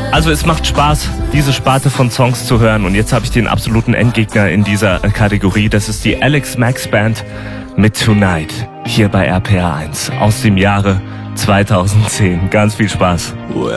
Also es macht Spaß, diese Sparte von Songs zu hören. Und jetzt habe ich den absoluten Endgegner in dieser Kategorie. Das ist die Alex Max Band mit Tonight. Hier bei RPR 1 aus dem Jahre 2010. Ganz viel Spaß. Well,